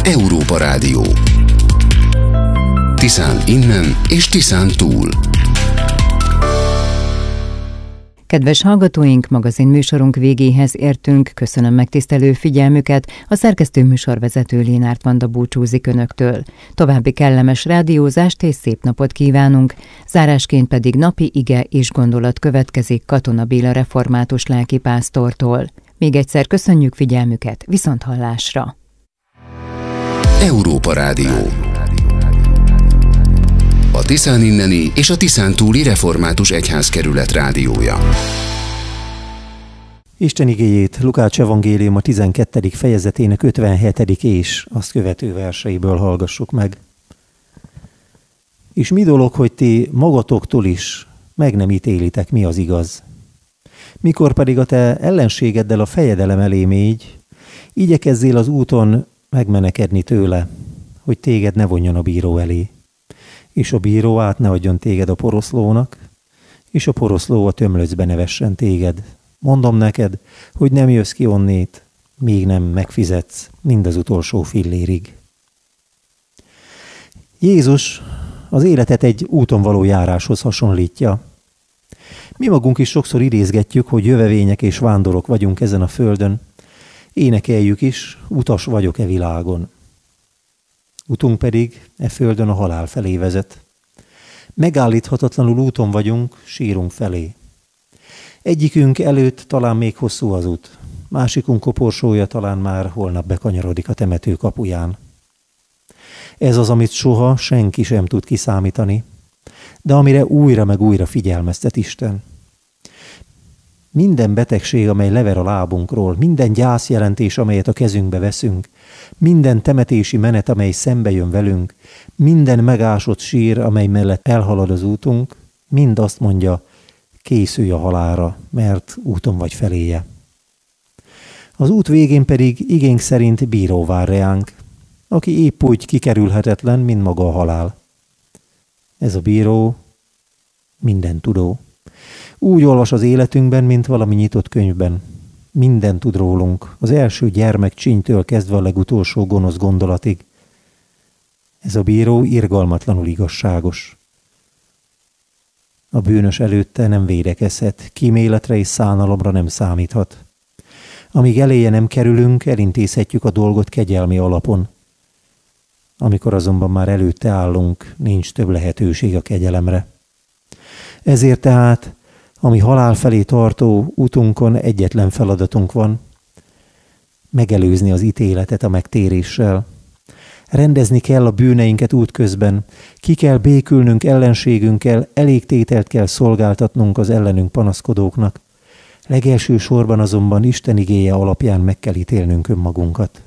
Európa Rádió. Tiszán innen és Tiszán túl. Kedves hallgatóink, magazinműsorunk végéhez értünk. Köszönöm megtisztelő figyelmüket. A szerkesztő műsorvezető Lénárt Vanda búcsúzik önöktől. További kellemes rádiózást és szép napot kívánunk. Zárásként pedig napi ige és gondolat következik Katona Béla református lelkipásztortól. Még egyszer köszönjük figyelmüket, viszonthallásra. Európa Rádió. A Tiszán inneni és a Tiszán túli református egyházkerület rádiója. Isten igéjét Lukács evangélium a 12. fejezetének 57. és azt követő verseiből hallgassuk meg. És mi dolog, hogy ti magatoktól is meg nem ítélitek, mi az igaz? Mikor pedig a te ellenségeddel a fejedelem elé mégy, igyekezzél az úton megmenekedni tőle, hogy téged ne vonjon a bíró elé. És a bíró át ne adjon téged a poroszlónak, és a poroszló a tömlöcbe ne vessen téged. Mondom neked, hogy nem jössz ki onnét, míg nem megfizetsz mind az utolsó fillérig. Jézus az életet egy úton való járáshoz hasonlítja. Mi magunk is sokszor idézgetjük, hogy jövevények és vándorok vagyunk ezen a földön, énekeljük is, utas vagyok e világon. Utunk pedig e földön a halál felé vezet. Megállíthatatlanul úton vagyunk, sírunk felé. Egyikünk előtt talán még hosszú az út, másikunk koporsója talán már holnap bekanyarodik a temető kapuján. Ez az, amit soha senki sem tud kiszámítani, de amire újra meg újra figyelmeztet Isten. Minden betegség, amely lever a lábunkról, minden gyászjelentés, amelyet a kezünkbe veszünk, minden temetési menet, amely szembe jön velünk, minden megásott sír, amely mellett elhalad az útunk, mind azt mondja, készülj a halálra, mert úton vagy feléje. Az út végén pedig igénk szerint bíró vár reánk, aki épp úgy kikerülhetetlen, mint maga a halál. Ez a bíró minden tudó. Úgy olvas az életünkben, mint valami nyitott könyvben. Minden tud rólunk, az első gyermek csinytől kezdve a legutolsó gonosz gondolatig. Ez a bíró irgalmatlanul igazságos. A bűnös előtte nem védekezhet, kíméletre és szánalomra nem számíthat. Amíg eléje nem kerülünk, elintézhetjük a dolgot kegyelmi alapon. Amikor azonban már előtte állunk, nincs több lehetőség a kegyelemre. Ezért tehát, ami halál felé tartó utunkon egyetlen feladatunk van, megelőzni az ítéletet a megtéréssel. Rendezni kell a bűneinket útközben, ki kell békülnünk ellenségünkkel, elégtételt kell szolgáltatnunk az ellenünk panaszkodóknak. Legelső sorban azonban Isten igéje alapján meg kell ítélnünk önmagunkat.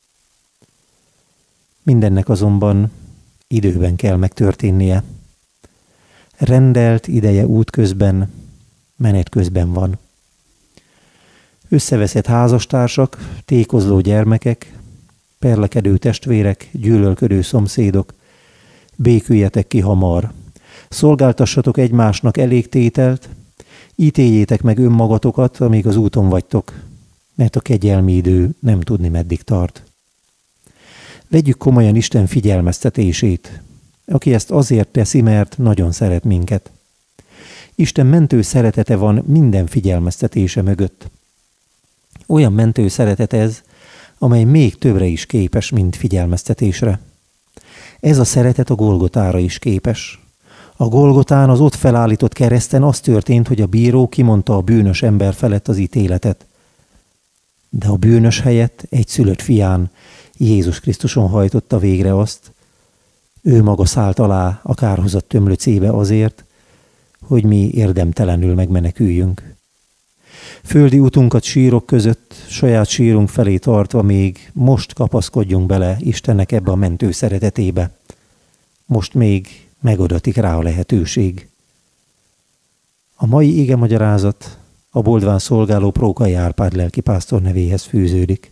Mindennek azonban időben kell megtörténnie. Rendelt ideje útközben, menet közben van. Összeveszett házastársak, tékozló gyermekek, perlekedő testvérek, gyűlölködő szomszédok, béküljetek ki hamar. Szolgáltassatok egymásnak elégtételt, ítéljétek meg önmagatokat, amíg az úton vagytok, mert a kegyelmi idő nem tudni meddig tart. Vegyük komolyan Isten figyelmeztetését, aki ezt azért teszi, mert nagyon szeret minket. Isten mentő szeretete van minden figyelmeztetése mögött. Olyan mentő szeretet ez, amely még többre is képes, mint figyelmeztetésre. Ez a szeretet a Golgotára is képes. A Golgotán, az ott felállított kereszten az történt, hogy a bíró kimondta a bűnös ember felett az ítéletet. De a bűnös helyett egy szülött fián, Jézus Krisztuson hajtotta végre azt, ő maga szállt alá a kárhozat tömlöcébe azért, hogy mi érdemtelenül megmeneküljünk. Földi utunkat sírok között, saját sírunk felé tartva még most kapaszkodjunk bele Istennek ebbe a mentő szeretetébe. Most még megadatik rá a lehetőség. A mai igemagyarázat a Boldván szolgáló Prókai Árpád lelkipásztor nevéhez fűződik.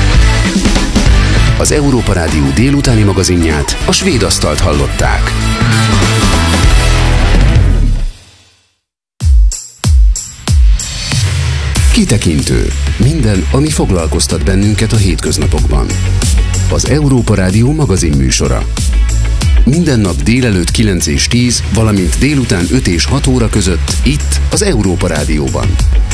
Az Európa Rádió délutáni magazinját, a Svéd asztalt hallották. Kitekintő. Minden, ami foglalkoztat bennünket a hétköznapokban. az Európa Rádió magazinműsora. Minden nap délelőtt 9 és 10, valamint délután 5 és 6 óra között itt az Európa Rádióban.